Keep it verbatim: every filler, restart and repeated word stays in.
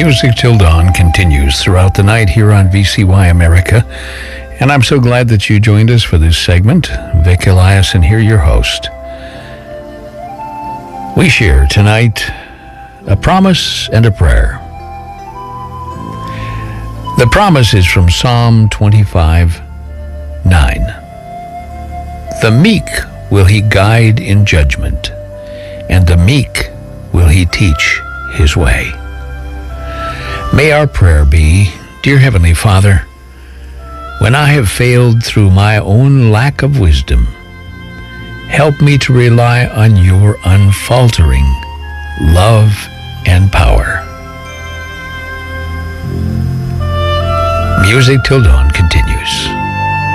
Music Till Dawn continues throughout the night here on V C Y America. And I'm so glad that you joined us for this segment. Vic Eliason here, your host. We share tonight a promise and a prayer. The promise is from Psalm twenty-five, nine. The meek will he guide in judgment, and the meek will he teach his way. May our prayer be, Dear Heavenly Father, when I have failed through my own lack of wisdom, help me to rely on your unfaltering love and power. Music Till Dawn continues.